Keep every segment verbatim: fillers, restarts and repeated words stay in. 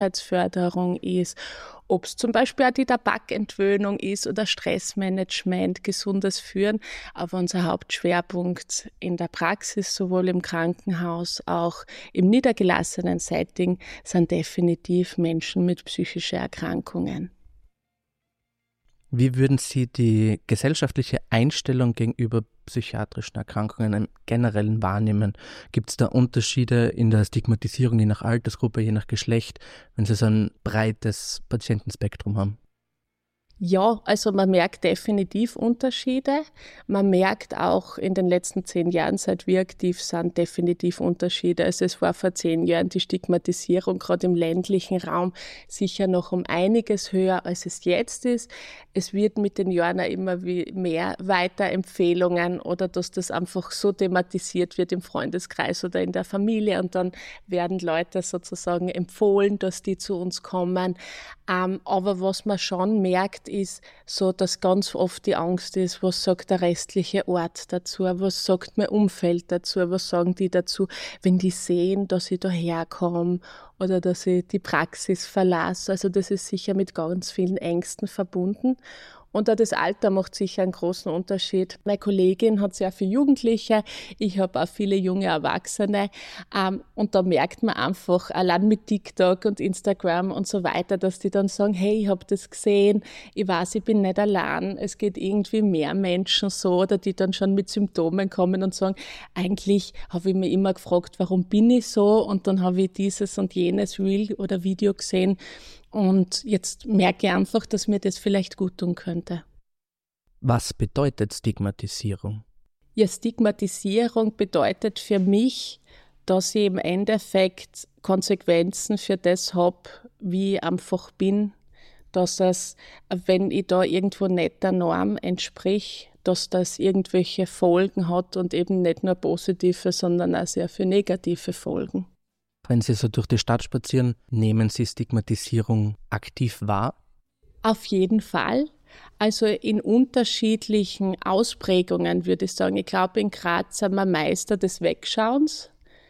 Gesundheitsförderung ist, ob es zum Beispiel auch die Tabakentwöhnung ist oder Stressmanagement, gesundes Führen. Aber unser Hauptschwerpunkt in der Praxis, sowohl im Krankenhaus, auch im niedergelassenen Setting, sind definitiv Menschen mit psychischen Erkrankungen. Wie würden Sie die gesellschaftliche Einstellung gegenüber psychiatrischen Erkrankungen im Generellen wahrnehmen? Gibt es da Unterschiede in der Stigmatisierung je nach Altersgruppe, je nach Geschlecht, wenn Sie so ein breites Patientenspektrum haben? Ja, also man merkt definitiv Unterschiede. Man merkt auch in den letzten zehn Jahren, seit wir aktiv sind, definitiv Unterschiede. Also es war vor zehn Jahren die Stigmatisierung gerade im ländlichen Raum sicher noch um einiges höher, als es jetzt ist. Es wird mit den Jahren auch immer wie mehr Weiterempfehlungen oder dass das einfach so thematisiert wird im Freundeskreis oder in der Familie und dann werden Leute sozusagen empfohlen, dass die zu uns kommen. Ähm, aber was man schon merkt, ist so, dass ganz oft die Angst ist, was sagt der restliche Ort dazu, was sagt mein Umfeld dazu, was sagen die dazu, wenn die sehen, dass ich daherkomme oder dass ich die Praxis verlasse. Also das ist sicher mit ganz vielen Ängsten verbunden. Und auch das Alter macht sicher einen großen Unterschied. Meine Kollegin hat sehr viele Jugendliche, ich habe auch viele junge Erwachsene. Und da merkt man einfach, allein mit TikTok und Instagram und so weiter, dass die dann sagen, hey, ich habe das gesehen, ich weiß, ich bin nicht allein, es geht irgendwie mehr Menschen so, oder die dann schon mit Symptomen kommen und sagen, eigentlich habe ich mich immer gefragt, warum bin ich so? Und dann habe ich dieses und jenes Reel oder Video gesehen. Und jetzt merke ich einfach, dass mir das vielleicht gut tun könnte. Was bedeutet Stigmatisierung? Ja, Stigmatisierung bedeutet für mich, dass ich im Endeffekt Konsequenzen für das habe, wie ich einfach bin. Dass es, wenn ich da irgendwo nicht der Norm entsprich, dass das irgendwelche Folgen hat und eben nicht nur positive, sondern auch sehr viele negative Folgen. Wenn Sie so durch die Stadt spazieren, nehmen Sie Stigmatisierung aktiv wahr? Auf jeden Fall. Also in unterschiedlichen Ausprägungen würde ich sagen. Ich glaube, in Graz sind wir Meister des Wegschauens.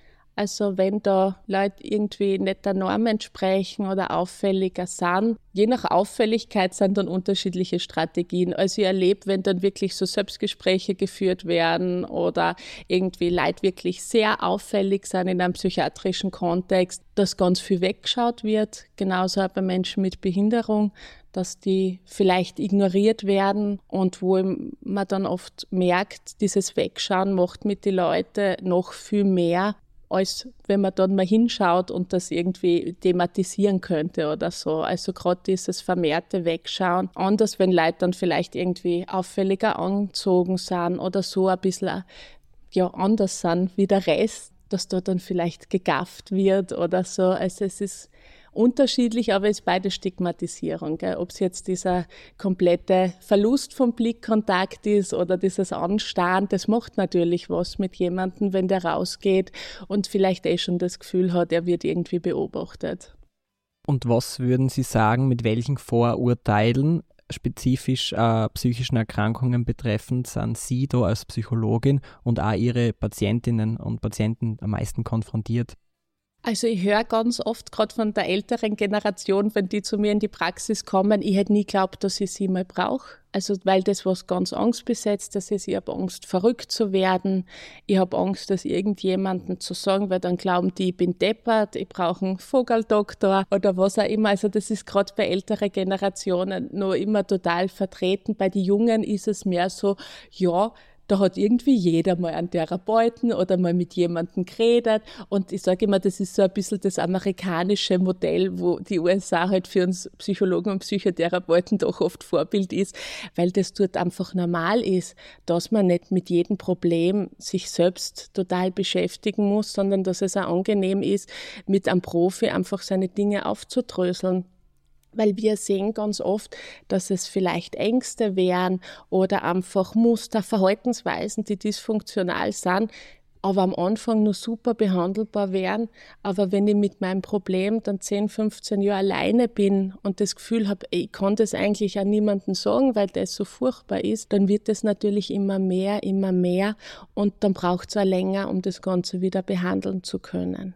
Also wenn da Leute irgendwie nicht der Norm entsprechen oder auffälliger sind, je nach Auffälligkeit sind dann unterschiedliche Strategien. Also ich erlebe, wenn dann wirklich so Selbstgespräche geführt werden oder irgendwie Leute wirklich sehr auffällig sind in einem psychiatrischen Kontext, dass ganz viel weggeschaut wird, genauso auch bei Menschen mit Behinderung, dass die vielleicht ignoriert werden und wo man dann oft merkt, dieses Wegschauen macht mit den Leuten noch viel mehr, als wenn man dann mal hinschaut und das irgendwie thematisieren könnte oder so. Also gerade dieses vermehrte Wegschauen. Anders, wenn Leute dann vielleicht irgendwie auffälliger angezogen sind oder so ein bisschen ja, anders sind wie der Rest, dass da dann vielleicht gegafft wird oder so. Also es ist unterschiedlich, aber es ist beide Stigmatisierung. Ob es jetzt dieser komplette Verlust vom Blickkontakt ist oder dieses Anstarren, das macht natürlich was mit jemandem, wenn der rausgeht und vielleicht eh schon das Gefühl hat, er wird irgendwie beobachtet. Und was würden Sie sagen, mit welchen Vorurteilen, spezifisch äh, psychischen Erkrankungen betreffend, sind Sie da als Psychologin und auch Ihre Patientinnen und Patienten am meisten konfrontiert? Also ich höre ganz oft, gerade von der älteren Generation, wenn die zu mir in die Praxis kommen, ich hätte nie geglaubt, dass ich sie mal brauche. Also weil das was ganz Angstbesetztes ist. Ich habe Angst, verrückt zu werden. Ich habe Angst, das irgendjemandem zu sagen, weil dann glauben die, ich bin deppert, ich brauche einen Vogeldoktor oder was auch immer. Also das ist gerade bei älteren Generationen noch immer total vertreten. Bei den Jungen ist es mehr so, ja, da hat irgendwie jeder mal einen Therapeuten oder mal mit jemandem geredet. Und ich sage immer, das ist so ein bisschen das amerikanische Modell, wo die U S A halt für uns Psychologen und Psychotherapeuten doch oft Vorbild ist, weil das dort einfach normal ist, dass man nicht mit jedem Problem sich selbst total beschäftigen muss, sondern dass es auch angenehm ist, mit einem Profi einfach seine Dinge aufzudröseln. Weil wir sehen ganz oft, dass es vielleicht Ängste wären oder einfach Muster, Verhaltensweisen, die dysfunktional sind, aber am Anfang nur super behandelbar wären. Aber wenn ich mit meinem Problem dann zehn, fünfzehn Jahre alleine bin und das Gefühl habe, ich kann das eigentlich an niemandem sagen, weil das so furchtbar ist, dann wird das natürlich immer mehr, immer mehr und dann braucht es auch länger, um das Ganze wieder behandeln zu können.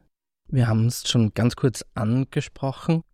Wir haben es schon ganz kurz angesprochen.